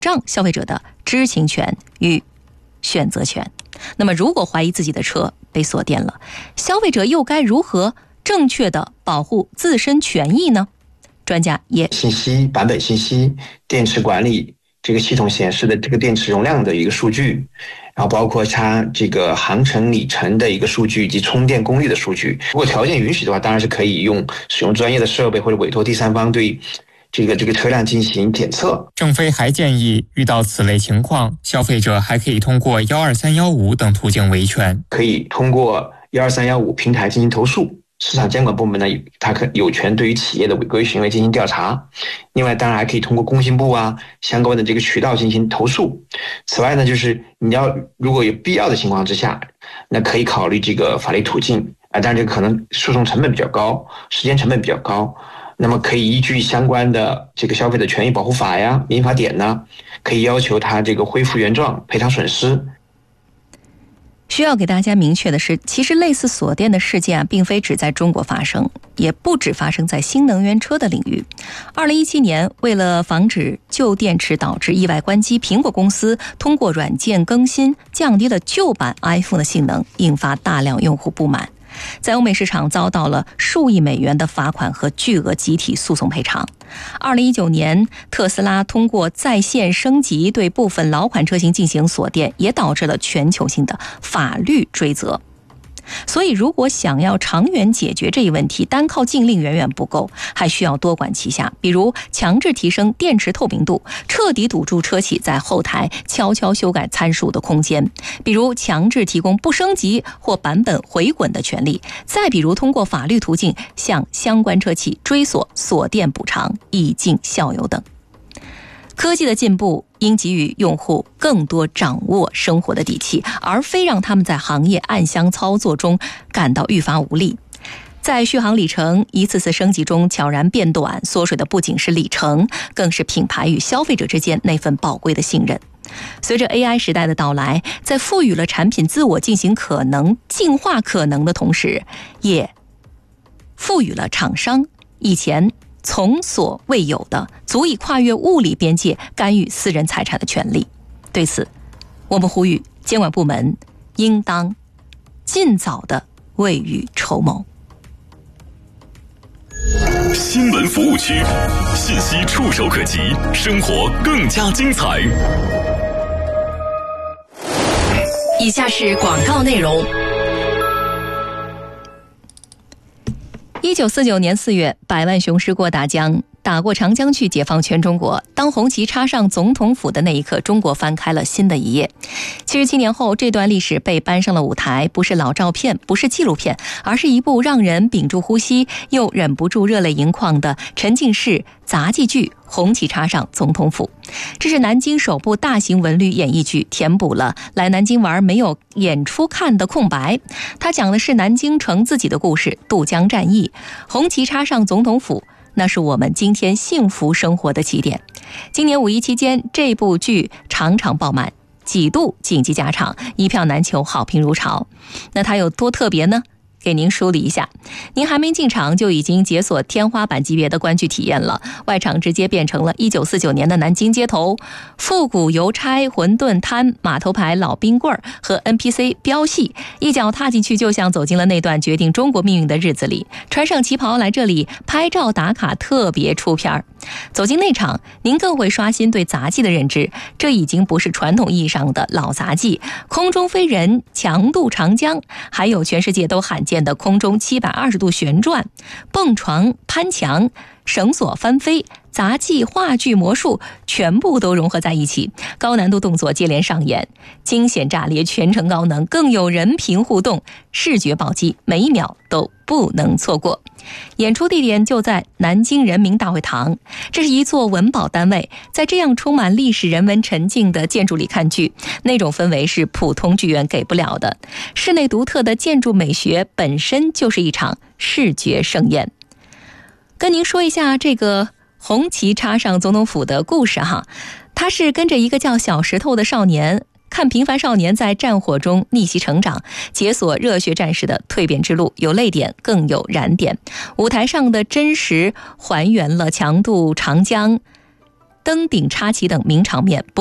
障消费者的知情权与选择权。那么如果怀疑自己的车被锁电了，消费者又该如何正确的保护自身权益呢？专家也信息、版本信息、电池管理这个系统显示的这个电池容量的一个数据，然后包括它这个航程里程的一个数据以及充电功率的数据。如果条件允许的话，当然是可以使用专业的设备或者委托第三方对这个车辆进行检测。 郑飞还建议，遇到此类情况，消费者还可以通过12315等途径维权， 可以通过12315平台进行投诉。市场监管部门呢，它有权对于企业的违规行为进行调查。另外，当然还可以通过工信部相关的这个渠道进行投诉。此外呢，就是如果有必要的情况之下，那可以考虑这个法律途径但这个可能诉讼成本比较高，时间成本比较高。那么可以依据相关的这个消费者权益保护法呀、民法典呢，可以要求他这个恢复原状、赔偿损失。 需要给大家明确的是，其实类似锁电的事件并非只在中国发生，也不只发生在新能源车的领域。2017年，为了防止旧电池导致意外关机，苹果公司通过软件更新降低了旧版 iPhone 的性能，引发大量用户不满。在欧美市场遭到了数亿美元的罚款和巨额集体诉讼赔偿。2019年，特斯拉通过在线升级对部分老款车型进行锁电，也导致了全球性的法律追责。所以如果想要长远解决这一问题，单靠禁令远远不够，还需要多管齐下，比如强制提升电池透明度，彻底堵住车企在后台悄悄修改参数的空间，比如强制提供不升级或版本回滚的权利，再比如通过法律途径向相关车企追索锁电补偿，以儆效尤等。科技的进步应给予用户更多掌握生活的底气，而非让他们在行业暗箱操作中感到愈发无力。在续航里程一次次升级中悄然变短，缩水的不仅是里程，更是品牌与消费者之间那份宝贵的信任。随着 AI 时代的到来，在赋予了产品自我进行进化可能的同时，也赋予了厂商以前从所未有的足以跨越物理边界干预私人财产的权利。对此，我们呼吁监管部门应当尽早的未雨绸缪。 新闻服务区，信息触手可及，生活更加精彩。 以下是广告内容。1949年4月，百万雄师过大江，打过长江去，解放全中国。当红旗插上总统府的那一刻，中国翻开了新的一页。77年后，这段历史被搬上了舞台，不是老照片，不是纪录片，而是一部让人屏住呼吸又忍不住热泪盈眶的沉浸式杂技剧《红旗插上总统府》。这是南京首部大型文旅演艺剧，填补了来南京玩没有演出看的空白。它讲的是南京城自己的故事，渡江战役。红旗插上总统府，那是我们今天幸福生活的起点。今年5一期间，这部剧场场爆满，几度紧急加场，一票难求，好评如潮。那它有多特别呢？给您梳理一下，您还没进场就已经解锁天花板级别的观剧体验了。外场直接变成了1949年的南京街头，复古邮差、馄饨摊、码头牌老冰棍和 NPC 飙戏，一脚踏进去就像走进了那段决定中国命运的日子里。穿上旗袍来这里拍照打卡，特别出片。走进内场，您更会刷新对杂技的认知，这已经不是传统意义上的老杂技，空中飞人、强渡长江，还有全世界都罕见的空中720度旋转、蹦床、攀墙、绳索翻飞，杂技、话剧、魔术全部都融合在一起，高难度动作接连上演，惊险炸裂，全程高能，更有人屏互动，视觉暴击，每一秒都不能错过。演出地点就在南京人民大会堂，这是一座文保单位，在这样充满历史人文沉静的建筑里看剧，那种氛围是普通剧院给不了的。室内独特的建筑美学本身就是一场视觉盛宴。跟您说一下这个红旗插上总统府的故事哈，他是跟着一个叫小石头的少年，看平凡少年在战火中逆袭成长，解锁热血战士的蜕变之路，有泪点更有燃点。舞台上的真实还原了强渡长江登顶插旗等名场面。